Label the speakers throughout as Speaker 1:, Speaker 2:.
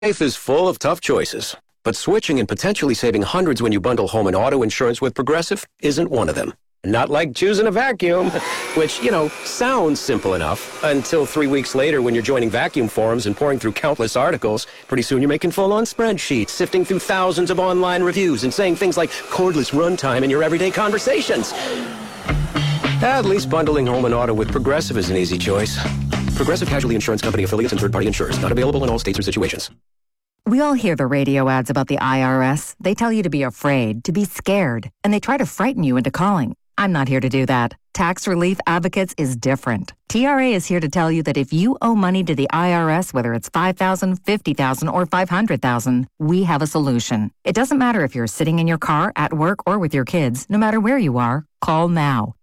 Speaker 1: Life is full of tough choices, but switching and potentially saving hundreds when you bundle home and auto insurance with Progressive isn't one of them. Not like choosing a vacuum, which, sounds simple enough until 3 weeks later when you're joining vacuum forums and pouring through countless articles. Pretty soon you're making full-on spreadsheets, sifting through thousands of online reviews and saying things like cordless runtime in your everyday conversations. At least bundling home and auto with Progressive is an easy choice. Progressive Casualty Insurance Company affiliates and third-party insurers. Not available in all states or situations.
Speaker 2: We all hear the radio ads about the IRS. They tell you to be afraid, to be scared, and they try to frighten you into calling. I'm not here to do that. Tax Relief Advocates is different. TRA is here to tell you that if you owe money to the IRS, whether it's $5,000, $50,000, or $500,000, we have a solution. It doesn't matter if you're sitting in your car, at work, or with your kids. No matter where you are, call now.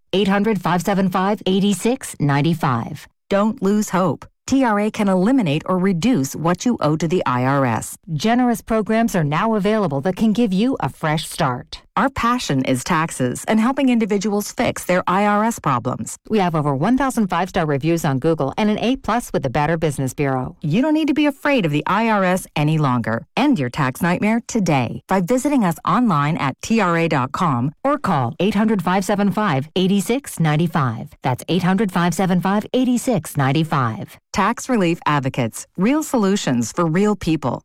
Speaker 2: 800-575-8695. Don't lose hope. TRA can eliminate or reduce what you owe to the IRS.
Speaker 3: Generous programs are now available that can give you a fresh start.
Speaker 2: Our passion is taxes and helping individuals fix their IRS problems.
Speaker 3: We have over 1,000 five-star reviews on Google and an A+ with the Better Business Bureau.
Speaker 2: You don't need to be afraid of the IRS any longer. End your tax nightmare today by visiting us online at TRA.com
Speaker 3: or call 800-575-8695. That's 800-575-8695.
Speaker 2: Tax Relief Advocates. Real solutions for real people.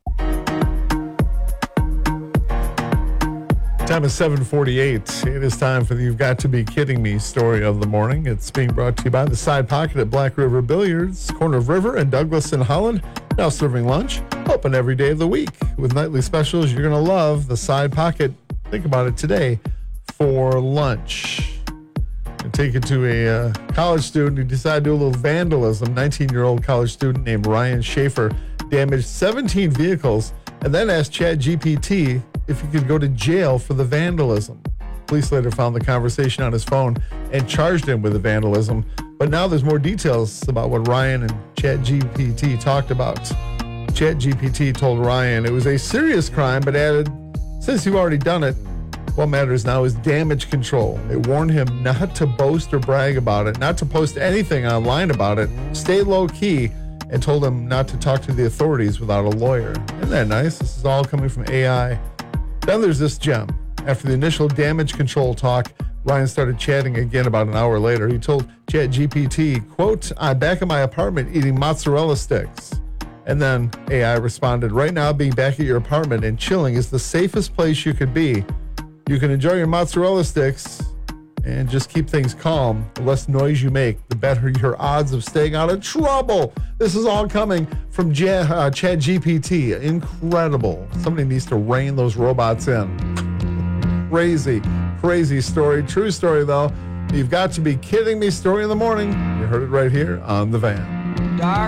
Speaker 4: Time is 7:48. It is time for the You've Got to Be Kidding Me story of the morning. It's being brought to you by the Side Pocket at Black River Billiards, corner of River and Douglas in Holland. Now serving lunch, open every day of the week. With nightly specials, you're going to love the Side Pocket. Think about it today for lunch. And take it to a college student who decided to do a little vandalism. 19-year-old college student named Ryan Schaefer damaged 17 vehicles and then asked ChatGPT if he could go to jail for the vandalism. Police later found the conversation on his phone and charged him with the vandalism. But now there's more details about what Ryan and ChatGPT talked about. ChatGPT told Ryan it was a serious crime, but added, since you've already done it, what matters now is damage control. It warned him not to boast or brag about it, not to post anything online about it, stay low key, and told him not to talk to the authorities without a lawyer. Isn't that nice? This is all coming from AI. Then there's this gem. After the initial damage control talk, Ryan started chatting again about an hour later. He told ChatGPT, quote, I'm back in my apartment eating mozzarella sticks. And then AI responded, right now being back at your apartment and chilling is the safest place you could be. You can enjoy your mozzarella sticks and just keep things calm. The less noise you make, the better your odds of staying out of trouble. This is all coming from ChatGPT. Incredible. Somebody needs to rein those robots in. Crazy story. True story, though. You've got to be kidding me. Story in the morning. You heard it right here on The Van.